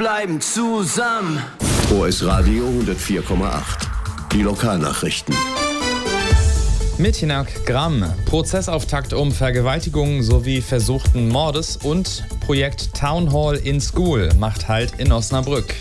bleiben zusammen. OS Radio 104,8. Die Lokalnachrichten. Mit Hinak Gramm. Prozessauftakt um Vergewaltigung sowie versuchten Mordes und Projekt Town Hall in School macht Halt in Osnabrück.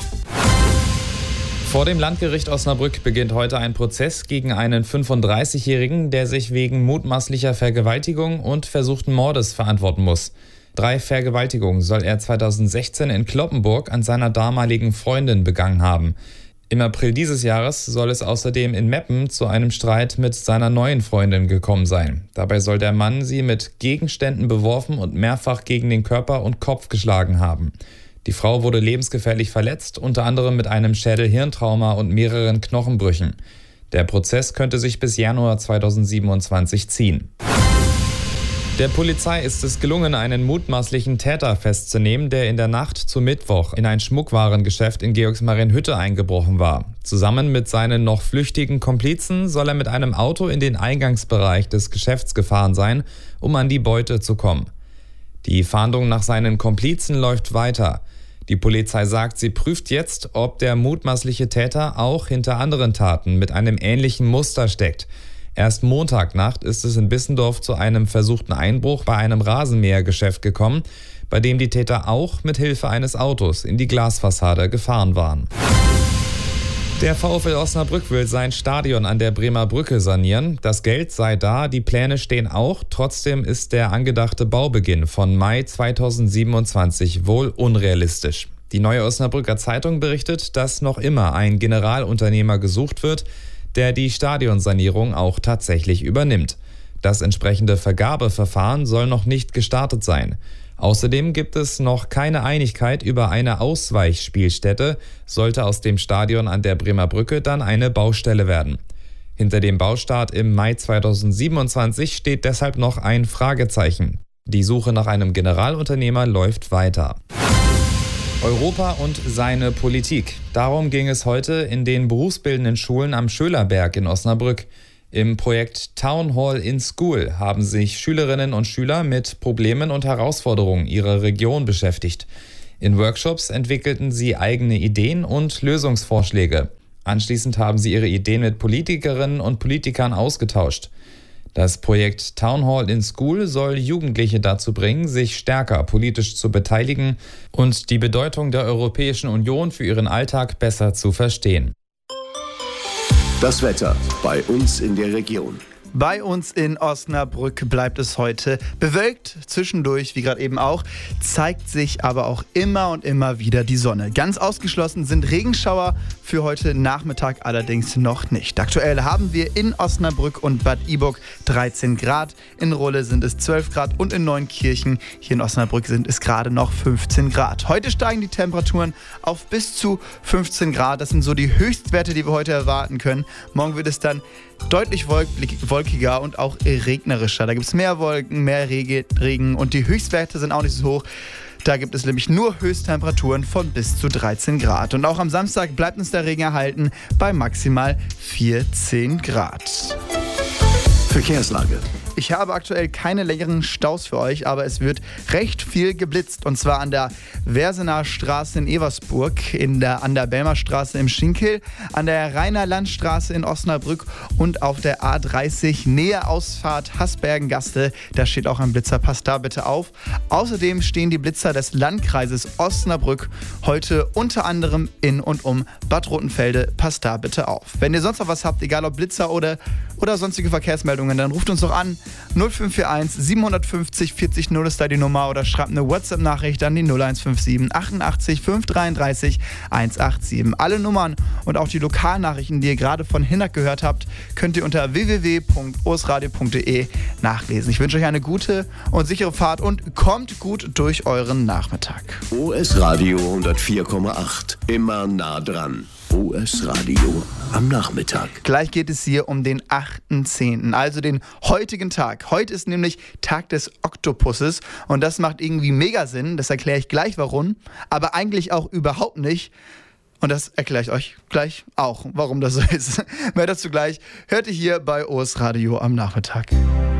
Vor dem Landgericht Osnabrück beginnt heute ein Prozess gegen einen 35-Jährigen, der sich wegen mutmaßlicher Vergewaltigung und versuchten Mordes verantworten muss. 3 Vergewaltigungen soll er 2016 in Cloppenburg an seiner damaligen Freundin begangen haben. Im April dieses Jahres soll es außerdem in Meppen zu einem Streit mit seiner neuen Freundin gekommen sein. Dabei soll der Mann sie mit Gegenständen beworfen und mehrfach gegen den Körper und Kopf geschlagen haben. Die Frau wurde lebensgefährlich verletzt, unter anderem mit einem Schädel-Hirntrauma und mehreren Knochenbrüchen. Der Prozess könnte sich bis Januar 2027 ziehen. Der Polizei ist es gelungen, einen mutmaßlichen Täter festzunehmen, der in der Nacht zu Mittwoch in ein Schmuckwarengeschäft in Georgsmarienhütte eingebrochen war. Zusammen mit seinen noch flüchtigen Komplizen soll er mit einem Auto in den Eingangsbereich des Geschäfts gefahren sein, um an die Beute zu kommen. Die Fahndung nach seinen Komplizen läuft weiter. Die Polizei sagt, sie prüft jetzt, ob der mutmaßliche Täter auch hinter anderen Taten mit einem ähnlichen Muster steckt. Erst Montagnacht ist es in Bissendorf zu einem versuchten Einbruch bei einem Rasenmähergeschäft gekommen, bei dem die Täter auch mit Hilfe eines Autos in die Glasfassade gefahren waren. Der VfL Osnabrück will sein Stadion an der Bremer Brücke sanieren. Das Geld sei da, die Pläne stehen auch. Trotzdem ist der angedachte Baubeginn von Mai 2027 wohl unrealistisch. Die Neue Osnabrücker Zeitung berichtet, dass noch immer ein Generalunternehmer gesucht wird, der die Stadionsanierung auch tatsächlich übernimmt. Das entsprechende Vergabeverfahren soll noch nicht gestartet sein. Außerdem gibt es noch keine Einigkeit über eine Ausweichspielstätte, sollte aus dem Stadion an der Bremer Brücke dann eine Baustelle werden. Hinter dem Baustart im Mai 2027 steht deshalb noch ein Fragezeichen. Die Suche nach einem Generalunternehmer läuft weiter. Europa und seine Politik. Darum ging es heute in den berufsbildenden Schulen am Schölerberg in Osnabrück. Im Projekt Town Hall in School haben sich Schülerinnen und Schüler mit Problemen und Herausforderungen ihrer Region beschäftigt. In Workshops entwickelten sie eigene Ideen und Lösungsvorschläge. Anschließend haben sie ihre Ideen mit Politikerinnen und Politikern ausgetauscht. Das Projekt Town Hall in School soll Jugendliche dazu bringen, sich stärker politisch zu beteiligen und die Bedeutung der Europäischen Union für ihren Alltag besser zu verstehen. Das Wetter bei uns in der Region. Bei uns in Osnabrück bleibt es heute bewölkt, zwischendurch, wie gerade eben auch, zeigt sich aber auch immer und immer wieder die Sonne. Ganz ausgeschlossen sind Regenschauer, für heute Nachmittag allerdings noch nicht. Aktuell haben wir in Osnabrück und Bad Iburg 13 Grad, in Rolle sind es 12 Grad und in Neunkirchen, hier in Osnabrück, sind es gerade noch 15 Grad. Heute steigen die Temperaturen auf bis zu 15 Grad, das sind so die Höchstwerte, die wir heute erwarten können. Morgen wird es dann deutlich wolkiger und auch regnerischer. Da gibt es mehr Wolken, mehr Regen und die Höchstwerte sind auch nicht so hoch. Da gibt es nämlich nur Höchsttemperaturen von bis zu 13 Grad. Und auch am Samstag bleibt uns der Regen erhalten bei maximal 14 Grad. Verkehrslage. Ich habe aktuell keine längeren Staus für euch, aber es wird recht viel geblitzt. Und zwar an der Versener Straße in Eversburg, an der Belmer Straße im Schinkel, an der Rainer Landstraße in Osnabrück und auf der A30 Nähe Ausfahrt Hasbergengaste. Da steht auch ein Blitzer, passt da bitte auf. Außerdem stehen die Blitzer des Landkreises Osnabrück heute unter anderem in und um Bad Rotenfelde. Passt da bitte auf. Wenn ihr sonst noch was habt, egal ob Blitzer oder sonstige Verkehrsmeldungen, dann ruft uns doch an. 0541 750 40 0 ist da die Nummer oder schreibt eine WhatsApp-Nachricht an die 0157 88 533 187. Alle Nummern und auch die Lokalnachrichten, die ihr gerade von Hinak gehört habt, könnt ihr unter www.osradio.de nachlesen. Ich wünsche euch eine gute und sichere Fahrt und kommt gut durch euren Nachmittag. OS Radio 104,8. Immer nah dran. OS Radio am Nachmittag. Gleich geht es hier um den 8.10., also den heutigen Tag. Heute ist nämlich Tag des Oktopusses und das macht irgendwie mega Sinn, das erkläre ich gleich warum, aber eigentlich auch überhaupt nicht. Und das erkläre ich euch gleich auch, warum das so ist. Mehr dazu gleich hört ihr hier bei OS Radio am Nachmittag.